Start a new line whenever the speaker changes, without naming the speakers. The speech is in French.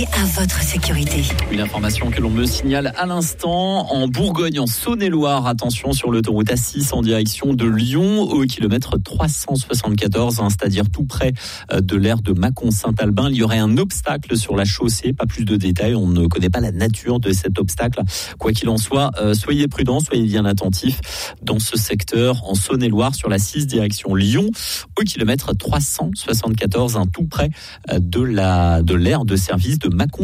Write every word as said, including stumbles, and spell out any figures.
À votre sécurité.
Une information que l'on me signale à l'instant. En Bourgogne, en Saône-et-Loire, attention sur l'autoroute A six en direction de Lyon, au kilomètre trois cent soixante-quatorze, hein, c'est-à-dire tout près de l'aire de Mâcon-Saint-Albin. Il y aurait un obstacle sur la chaussée. Pas plus de détails. On ne connaît pas la nature de cet obstacle. Quoi qu'il en soit, euh, soyez prudents, soyez bien attentifs dans ce secteur en Saône-et-Loire sur la six direction Lyon, au kilomètre trois cent soixante-quatorze, hein, tout près de la de l'aire de service de Mâcon.